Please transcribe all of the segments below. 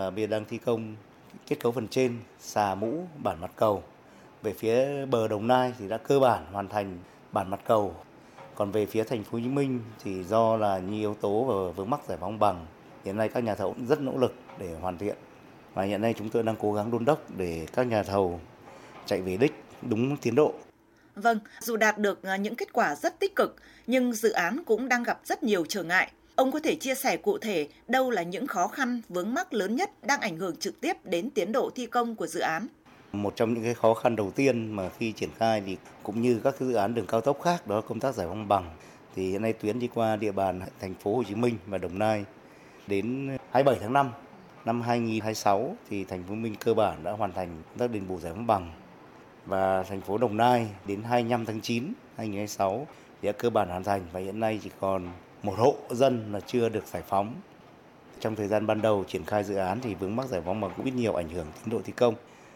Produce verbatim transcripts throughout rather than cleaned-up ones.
là bây giờ đang thi công kết cấu phần trên, xà mũ, bản mặt cầu. Về phía bờ Đồng Nai thì đã cơ bản hoàn thành bản mặt cầu. Còn về phía thành phố Hồ Chí Minh thì do là nhiều yếu tố và vướng mắc giải phóng bằng, hiện nay các nhà thầu cũng rất nỗ lực để hoàn thiện. Và hiện nay chúng tôi đang cố gắng đôn đốc để các nhà thầu chạy về đích đúng tiến độ. Vâng, dù đạt được những kết quả rất tích cực, nhưng dự án cũng đang gặp rất nhiều trở ngại. Ông có thể chia sẻ cụ thể đâu là những khó khăn, vướng mắc lớn nhất đang ảnh hưởng trực tiếp đến tiến độ thi công của dự án? Một trong những cái khó khăn đầu tiên mà khi triển khai thì cũng như các dự án đường cao tốc khác đó là công tác giải phóng bằng. Thì hiện nay tuyến đi qua địa bàn thành phố Hồ Chí Minh và Đồng Nai đến hai mươi bảy tháng năm năm hai nghìn không trăm hai mươi sáu thì thành phố Hồ Chí Minh cơ bản đã hoàn thành công tác đền bù giải phóng bằng. Và thành phố Đồng Nai đến hai mươi lăm tháng chín năm hai nghìn không trăm hai mươi sáu thì đã cơ bản hoàn thành và hiện nay chỉ còn một hộ dân là chưa được giải phóng. Trong thời gian ban đầu triển khai dự án thì vướng mắc giải phóng bằng cũng ít nhiều ảnh hưởng tiến độ thi công.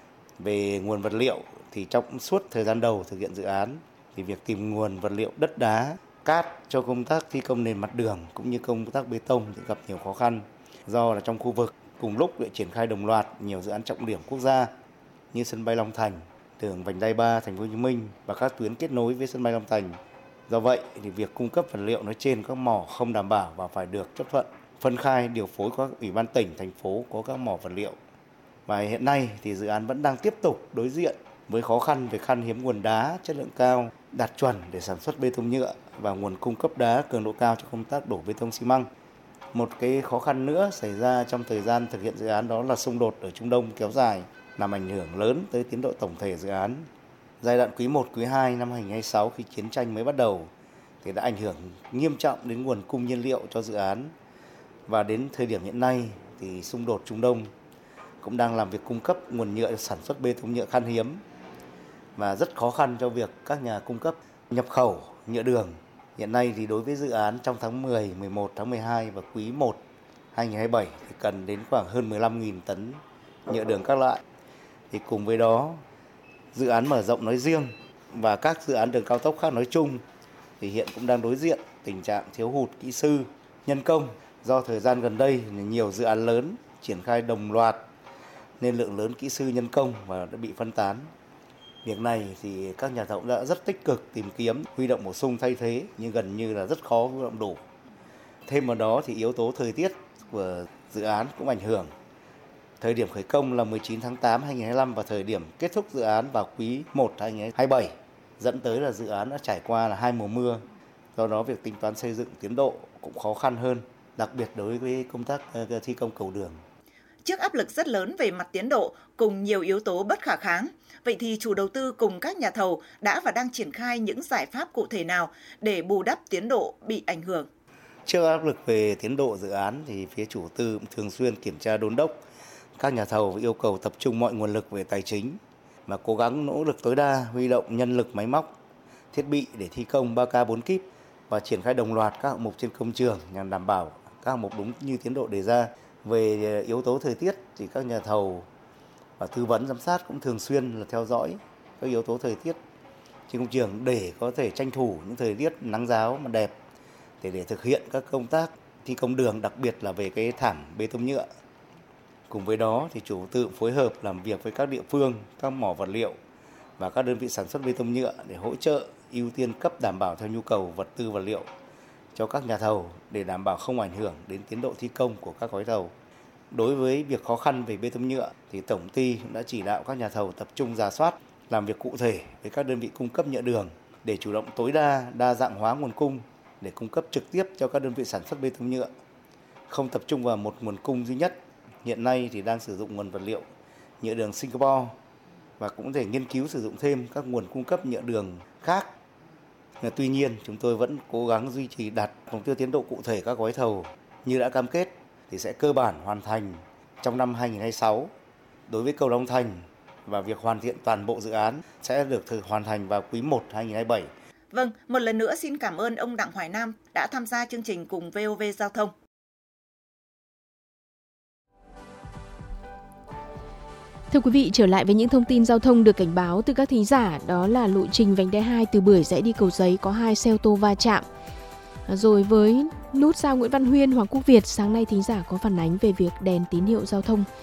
Về nguồn vật liệu thì trong suốt thời gian đầu thực hiện dự án thì việc tìm nguồn vật liệu đất đá, cát cho công tác thi công nền mặt đường cũng như công tác bê tông thì gặp nhiều khó khăn do là trong khu vực cùng lúc để triển khai đồng loạt nhiều dự án trọng điểm quốc gia như sân bay Long Thành, đường vành đai ba thành phố Hồ Chí Minh và các tuyến kết nối với sân bay Long Thành. Do vậy thì việc cung cấp vật liệu nói trên các mỏ không đảm bảo và phải được chấp thuận phân khai điều phối các ủy ban tỉnh, thành phố có các mỏ vật liệu. Và hiện nay thì dự án vẫn đang tiếp tục đối diện với khó khăn về khan hiếm nguồn đá chất lượng cao đạt chuẩn để sản xuất bê tông nhựa và nguồn cung cấp đá cường độ cao cho công tác đổ bê tông xi măng. Một cái khó khăn nữa xảy ra trong thời gian thực hiện dự án đó là xung đột ở Trung Đông kéo dài làm ảnh hưởng lớn tới tiến độ tổng thể dự án. Giai đoạn quý một, quý hai năm hai nghìn không trăm hai mươi sáu khi chiến tranh mới bắt đầu thì đã ảnh hưởng nghiêm trọng đến nguồn cung nhiên liệu cho dự án. Và đến thời điểm hiện nay thì xung đột Trung Đông cũng đang làm việc cung cấp nguồn nhựa sản xuất bê tông nhựa khan hiếm và rất khó khăn cho việc các nhà cung cấp nhập khẩu nhựa đường. Hiện nay thì đối với dự án trong tháng mười, mười một, tháng mười hai và quý một hai nghìn không trăm hai mươi bảy thì cần đến khoảng hơn mười lăm nghìn tấn nhựa đường các loại. Thì cùng với đó, dự án mở rộng nói riêng và các dự án đường cao tốc khác nói chung thì hiện cũng đang đối diện tình trạng thiếu hụt kỹ sư, nhân công do thời gian gần đây nhiều dự án lớn triển khai đồng loạt nên lượng lớn kỹ sư nhân công và đã bị phân tán. Việc này thì các nhà thầu đã rất tích cực tìm kiếm, huy động bổ sung thay thế nhưng gần như là rất khó huy động đủ. Thêm vào đó thì yếu tố thời tiết của dự án cũng ảnh hưởng. Thời điểm khởi công là mười chín tháng tám năm hai nghìn không trăm hai mươi lăm và thời điểm kết thúc dự án vào quý một hai nghìn không trăm hai mươi bảy, dẫn tới là dự án đã trải qua là hai mùa mưa. Do đó việc tính toán xây dựng tiến độ cũng khó khăn hơn, đặc biệt đối với công tác thi công cầu đường. Trước áp lực rất lớn về mặt tiến độ cùng nhiều yếu tố bất khả kháng, vậy thì chủ đầu tư cùng các nhà thầu đã và đang triển khai những giải pháp cụ thể nào để bù đắp tiến độ bị ảnh hưởng? Trước áp lực về tiến độ dự án thì phía chủ tư thường xuyên kiểm tra đôn đốc các nhà thầu và yêu cầu tập trung mọi nguồn lực về tài chính và cố gắng nỗ lực tối đa huy động nhân lực máy móc, thiết bị để thi công ba K bốn kíp và triển khai đồng loạt các hạng mục trên công trường nhằm đảm bảo các hạng mục đúng như tiến độ đề ra. Về yếu tố thời tiết thì các nhà thầu và tư vấn giám sát cũng thường xuyên là theo dõi các yếu tố thời tiết trên công trường để có thể tranh thủ những thời tiết nắng ráo mà đẹp để để thực hiện các công tác thi công đường, đặc biệt là về cái thảm bê tông nhựa. Cùng với đó thì chủ tư phối hợp làm việc với các địa phương, các mỏ vật liệu và các đơn vị sản xuất bê tông nhựa để hỗ trợ ưu tiên cấp đảm bảo theo nhu cầu vật tư vật liệu cho các nhà thầu để đảm bảo không ảnh hưởng đến tiến độ thi công của các gói thầu. Đối với việc khó khăn về bê tông nhựa thì tổng ty cũng đã chỉ đạo các nhà thầu tập trung rà soát, làm việc cụ thể với các đơn vị cung cấp nhựa đường để chủ động tối đa đa dạng hóa nguồn cung để cung cấp trực tiếp cho các đơn vị sản xuất bê tông nhựa, không tập trung vào một nguồn cung duy nhất. Hiện nay thì đang sử dụng nguồn vật liệu nhựa đường Singapore và cũng có thể nghiên cứu sử dụng thêm các nguồn cung cấp nhựa đường khác. Tuy nhiên, chúng tôi vẫn cố gắng duy trì đạt mục tiêu tiến độ cụ thể các gói thầu như đã cam kết thì sẽ cơ bản hoàn thành trong năm hai nghìn không trăm hai mươi sáu. Đối với cầu Long Thành và việc hoàn thiện toàn bộ dự án sẽ được thực hoàn thành vào quý một hai nghìn không trăm hai mươi bảy. Vâng, một lần nữa xin cảm ơn ông Đặng Hoài Nam đã tham gia chương trình cùng vê o vê Giao thông. Thưa quý vị, trở lại với những thông tin giao thông được cảnh báo từ các thính giả, đó là lộ trình vành đai hai từ Bưởi Rẽ đi Cầu Giấy có hai xe ô tô va chạm. Rồi với nút giao Nguyễn Văn Huyên, Hoàng Quốc Việt, sáng nay thính giả có phản ánh về việc đèn tín hiệu giao thông